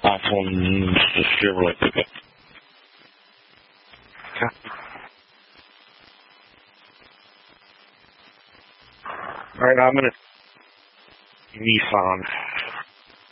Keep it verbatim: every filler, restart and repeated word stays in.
awful mm, Chevrolet pickup. Okay. All right, I'm gonna Nissan.